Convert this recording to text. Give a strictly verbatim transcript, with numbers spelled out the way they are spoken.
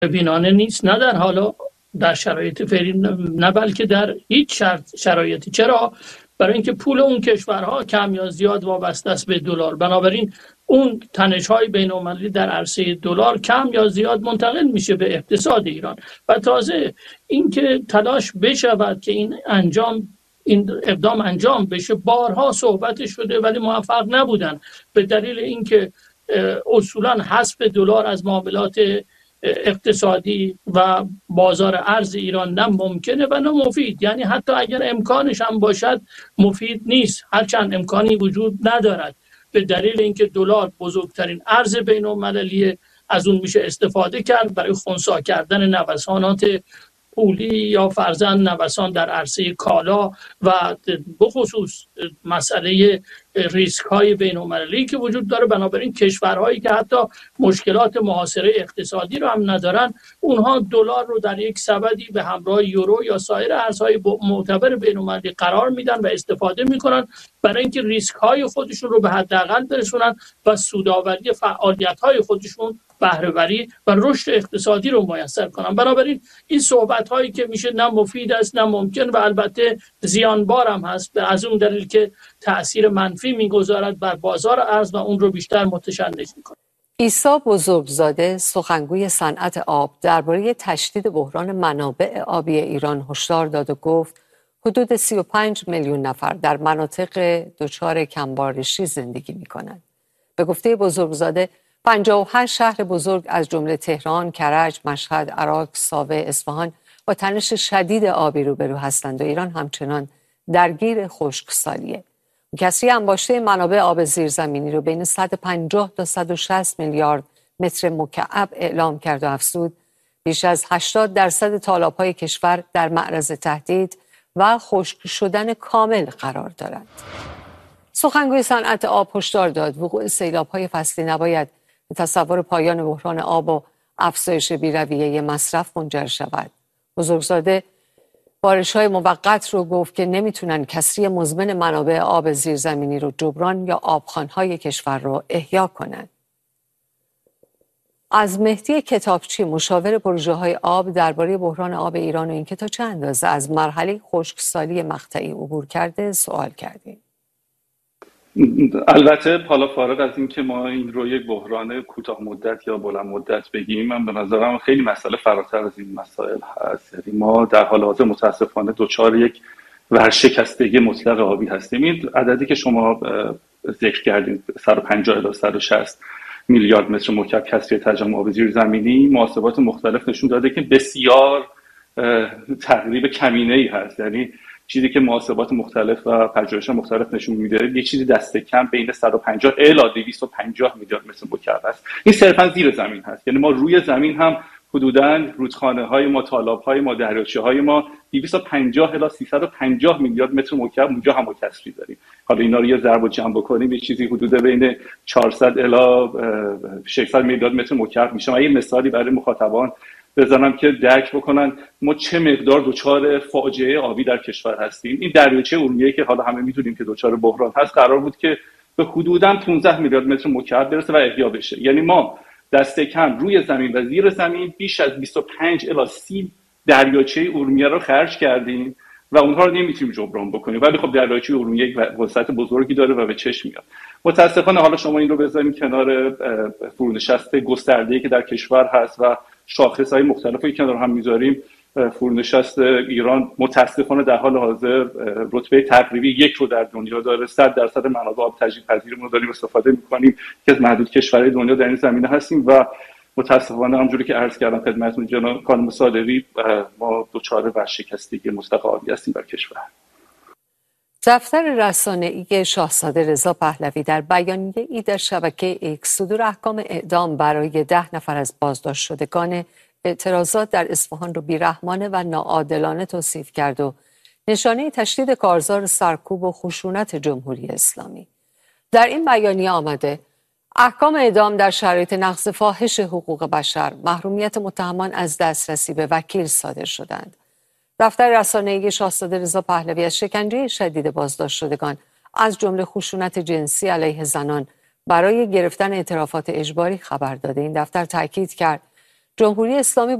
بینانه نیست، نه در حالا در شرایط فعلی، نه بلکه در هیچ شرایطی. چرا؟ برای اینکه پول اون کشورها کم یا زیاد وابسته است به دلار، بنابراین اون تنش‌های بین‌المللی در عرصه دلار کم یا زیاد منتقل میشه به اقتصاد ایران. و تازه اینکه تلاش بشود که این انجام این اقدام انجام بشه، بارها صحبت شده ولی موفق نبودن، به دلیل اینکه اصولا حذف دلار از معاملات اقتصادی و بازار ارز ایران نه ممکنه و نه مفید. یعنی حتی اگر امکانش هم باشد مفید نیست، هرچند امکانی وجود ندارد، به دلیل اینکه دلار بزرگترین ارز بین المللی، از اون میشه استفاده کرد برای خنثی کردن نوسانات پولی یا فرضاً نوسان در عرصه کالا و بخصوص مسئله ریسک های بین المللی که وجود داره. بنابراین کشورهایی که حتی مشکلات محاصره اقتصادی رو هم ندارن، اونها دلار رو در یک سبدی به همراه یورو یا سایر ارزهای معتبر بین المللی قرار میدن و استفاده میکنن برای اینکه ریسک های خودشون رو به حداقل برسونن و سودآوری فعالیت های خودشون، بهره‌وری و رشد اقتصادی رو میسر کنن. بنابراین این صحبت هایی که میشه نه مفید است نه ممکن و البته زیانبار هم هست، به از اون دلیل که تأثیر منفی میگذارد بر بازار ارز و اون رو بیشتر متشنج میکنه. عیسی بزرگزاده، سخنگوی صنعت آب، درباره تشدید بحران منابع آبی ایران هشدار داد و گفت حدود سی و پنج میلیون نفر در مناطق دچار کمبارشی زندگی میکنند. به گفته بزرگزاده، پنجاه و هشت شهر بزرگ از جمله تهران، کرج، مشهد، عراق، ساوه، اصفهان با تنش شدید آبی روبرو هستند و ایران همچنان درگیر خشکسالیه. کسری انباشته منابع آب زیرزمینی رو بین صد و پنجاه تا صد و شصت میلیارد متر مکعب اعلام کرد و افزود بیش از هشتاد درصد تالاب‌های کشور در معرض تهدید و خشک شدن کامل قرار دارند. سخنگوی صنعت آب هشدار داد وقوع سیلاب‌های فصلی نباید به تصور پایان بحران آب و افزایش بی‌رویه مصرف منجر شود. بزرگزاده بارش‌های موقت رو گفت که نمیتونن کسری مزمن منابع آب زیرزمینی رو جبران یا آبخوان‌های کشور رو احیا کنند. از مهدی کتابچی، مشاور پروژه‌های آب، درباره بحران آب ایران و اینکه تا چه اندازه از مرحله خشکسالی مقطعی عبور کرده سوال کردیم. البته حالا فارغ از این که ما این رو یک بحران کوتاه مدت یا بلند مدت بگیم، من به نظرم خیلی مسئله فراتر از این مسائل هست. یعنی ما در حال حاضر متاسفانه دچار یک ورشکستگی مطلق آبی هستیم. این عددی که شما ذکر کردید صد و پنجاه الی صد و شصت میلیارد متر مکعب کسری تجمع آب زیرزمینی، محاسبات مختلف نشون داده که بسیار تقریب کمینه‌ای هست. یعنی چیزی که محاسبات مختلف و پژوهش‌ها مختلف نشون میده یه چیزی دست کم بین صد و پنجاه الی دویست و پنجاه میلیارد متر مکعب است. این صرفا زیر زمین هست. یعنی ما روی زمین هم حدوداً رودخانه‌های ما، تالاب‌های ما، دریاچه‌های ما دویست و پنجاه الی سیصد و پنجاه میلیارد متر مکعب اونجا هم کسری داریم. حالا اینا رو یه ضرب و جمع بکنیم یه چیزی حدود بین چهارصد الی ششصد میلیارد متر مکعب میشه. من یه مثالی برای مخاطبان بزنم که درک بکنن ما چه مقدار دچار فاجعه آبی در کشور هستیم. این دریاچه ارومیه که حالا همه میدونیم که دچار بحران هست، قرار بود که به حدوداً پانزده میلیارد متر مکعب برسه و احیا بشه. یعنی ما دست کم روی زمین و زیر زمین بیش از بیست و پنج الی سی دریاچه ارومیه رو خرج کردیم و اونها رو نمیتونیم جبران بکنیم. ولی خب دریاچه ارومیه یک وسعت بزرگی داره و به چشم میاد. متاسفانه حالا شما این رو بذارید کنار فرونشست گسترده‌ای که در کشور هست و شاخص‌های مختلفی که کنار هم میذاریم، فرونشست ایران متاسفانه در حال حاضر رتبه تقریبی یک رو در دنیا داره. صد درصد منابع آب تجدید پذیرمون رو داریم استفاده می‌کنیم که از محدود کشورهای دنیا در این زمینه هستیم و متاسفانه همونجوری که عرض کردم خدمتتون جناب خانم صادقی، ما دچار ورشکستگی مطلق آبی هستیم در کشور. دفتر رسانه‌ای شاهزاده رضا پهلوی در بیانیه‌ای در شبکه ایکس صدور احکام اعدام برای ده نفر از بازداشت شدگان اعتراضات در اصفهان رو بی‌رحمانه و ناعادلانه توصیف کرد و نشانه تشدید کارزار سرکوب و خشونت جمهوری اسلامی. در این بیانیه آمده احکام اعدام در شرایط نقض فاحش حقوق بشر، محرومیت متهمان از دسترسی به وکیل صادر شدند. دفتر رسانه‌ای شاهزاده رضا پهلوی از شکنجه شدید بازداشت شدگان از جمله خشونت جنسی علیه زنان برای گرفتن اعترافات اجباری خبر داده. این دفتر تاکید کرد جمهوری اسلامی